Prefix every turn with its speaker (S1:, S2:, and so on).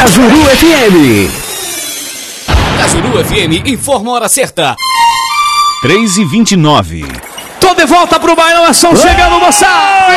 S1: Cajuru FM.
S2: Cajuru FM informa a hora certa.
S3: 3h29.
S1: Tô de volta pro Bailão, chegando, moçada!